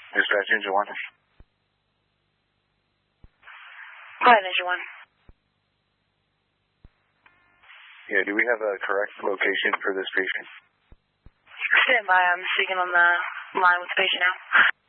Dispatch Engine 1. Hi, Engine 1. Yeah, do we have a correct location for this patient? Stand by. I'm speaking on the line with the patient now.